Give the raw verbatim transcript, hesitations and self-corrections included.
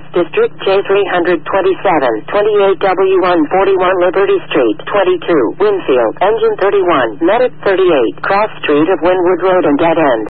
District J three twenty-seven, twenty-eight W one forty-one Liberty Street, twenty-two, Winfield, Engine thirty-one, Medic thirty-eight, Cross Street of Wynwood Road and Dead End.